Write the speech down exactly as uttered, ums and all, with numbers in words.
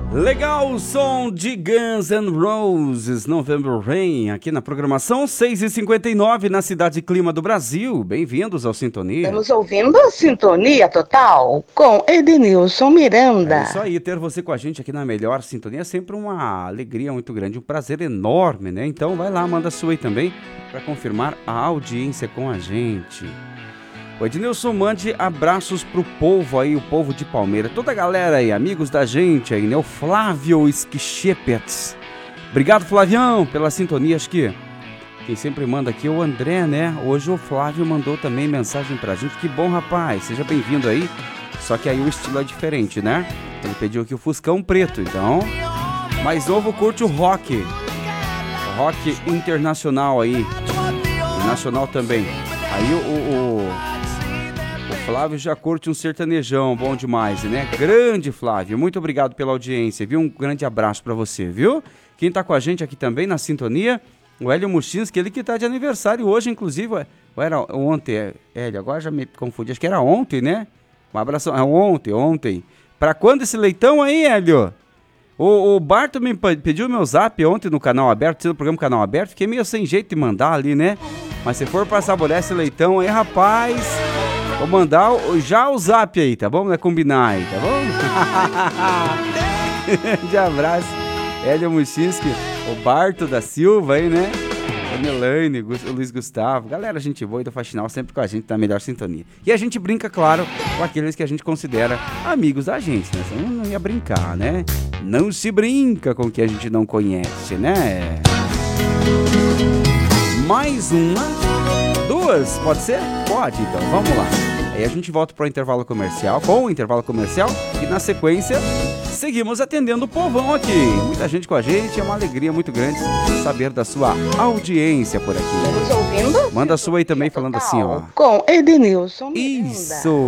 Legal, o som de Guns N' Roses, November Rain, aqui na programação seis e cinquenta e nove na Cidade Clima do Brasil. Bem-vindos ao Sintonia. Estamos ouvindo a Sintonia Total com Edenilson Miranda. É isso aí, ter você com a gente aqui na melhor sintonia é sempre uma alegria muito grande, um prazer enorme, né? Então vai lá, manda a sua aí também para confirmar a audiência com a gente. O Ednilson, mande abraços pro povo aí, o povo de Palmeira, toda a galera aí, amigos da gente aí, né? O Flávio Esquichepets. Obrigado, Flavião, pela sintonia. Acho que quem sempre manda aqui é o André, né? Hoje o Flávio mandou também mensagem pra gente. Que bom, rapaz, seja bem-vindo aí. Só que aí o estilo é diferente, né? Ele pediu aqui o Fuscão Preto, então... Mais novo, curte o rock. O rock internacional aí. E nacional também. Aí o... o O Flávio já curte um sertanejão, bom demais, né? Grande Flávio, muito obrigado pela audiência, viu? Um grande abraço pra você, viu? Quem tá com a gente aqui também na sintonia, o Hélio Muchinski, ele que tá de aniversário hoje, inclusive, ou era ontem, Hélio, agora já me confundi, acho que era ontem, né? Um abraço, é ontem, ontem. Pra quando esse leitão aí, Hélio? O, o Barto me pediu meu zap ontem no canal aberto, no programa Canal Aberto, fiquei meio sem jeito de mandar ali, né? Mas se for pra saborear esse leitão aí, rapaz... Vou mandar o, já o zap aí, tá bom? Vamos combinar aí, tá bom? De abraço. Hélio Muchinski, o Barto da Silva aí, né? A Melane, o Luiz Gustavo. Galera, gente boa e do Faxinal, sempre com a gente na melhor sintonia. E a gente brinca, claro, com aqueles que a gente considera amigos da gente, né? Senão não ia brincar, né? Não se brinca com o que a gente não conhece, né? Mais uma, duas, pode ser? Pode, então, vamos lá. Aí a gente volta para o intervalo comercial, com o intervalo comercial, e na sequência seguimos atendendo o povão aqui. Muita gente com a gente, é uma alegria muito grande saber da sua audiência por aqui. Estamos ouvindo? Manda a sua aí também falando assim, ó. Com Edenilson Miranda. Isso!